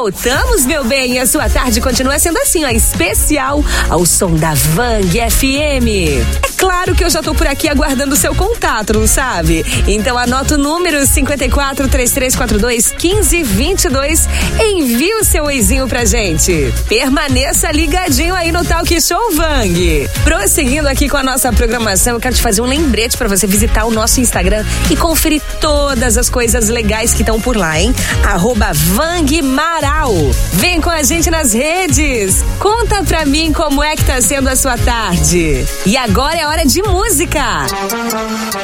Voltamos, meu bem, e a sua tarde continua sendo assim, ó, especial ao som da Vang FM. É claro que eu já tô por aqui aguardando o seu contato, não sabe? Então anota o número 54 3342 1522, envie o seu oizinho pra gente. Permaneça ligadinho aí no Talk Show Vang. Prosseguindo aqui com a nossa programação, eu quero te fazer um lembrete pra você visitar o nosso Instagram e conferir todas as coisas legais que estão por lá, hein? @VangMaral. Vem com a gente nas redes. Conta pra mim como é que tá sendo a sua tarde. E agora é hora de música.